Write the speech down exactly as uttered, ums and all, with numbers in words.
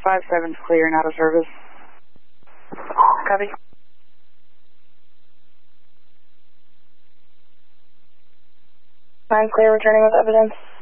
five seven's clear and out of service. Copy. nine clear, returning with evidence.